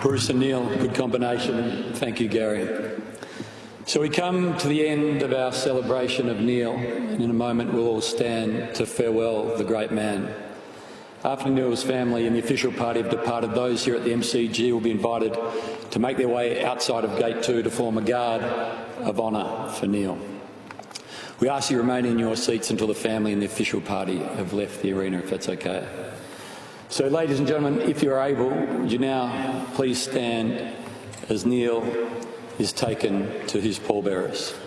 Bruce and Neil, good combination. Thank you, Gary. So we come to the end of our celebration of Neil, and in a moment we'll all stand to farewell the great man. After Neil's family and the official party have departed, those here at the MCG will be invited to make their way outside of Gate 2 to form a guard of honour for Neil. We ask you to remain in your seats until the family and the official party have left the arena, if that's okay. So, ladies and gentlemen, if you're able, would you now please stand as Neil is taken to his pallbearers.